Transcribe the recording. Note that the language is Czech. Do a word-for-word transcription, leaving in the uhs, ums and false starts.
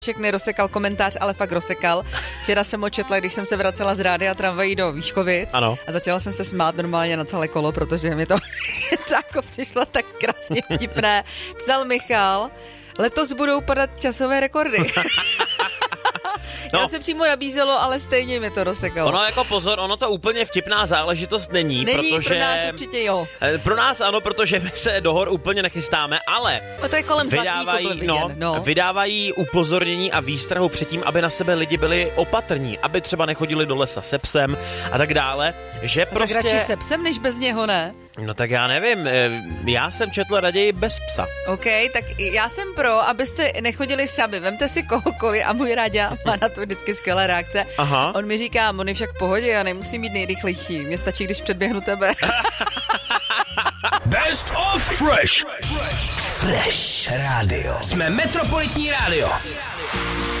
Všechny rozsekal komentář, ale fakt rozsekal. Včera jsem ho četla, když jsem se vracela z rádia tramvají do Výškovic. Ano. A začala jsem se smát normálně na celé kolo, protože mi to jako přišlo tak krásně vtipné. Psal Michal, letos budou padat časové rekordy. No. Já se přímo nabízelo, ale stejně mi to rozsekalo. Ono jako pozor, ono to úplně vtipná záležitost není. Není, protože... pro nás určitě jo. Pro nás ano, protože my se do hor úplně nechystáme, ale no to je kolem vydávají, no, no. vydávají upozornění a výstrahu před tím, aby na sebe lidi byli opatrní, aby třeba nechodili do lesa se psem a tak dále, že no prostě... Tak radši se psem, než bez něho, ne? No tak já nevím, já jsem četl raději bez psa. OK, tak já jsem pro, abyste nechodili sami. Vemte si kohokoliv a můj Ráďa má na to vždycky skvělé reakce. Aha. On mi říká, on je však v pohodě, já nemusím být nejrychlejší. Mně stačí, když předběhnu tebe. Best of Fresh. Fresh Radio. Jsme Metropolitní rádio.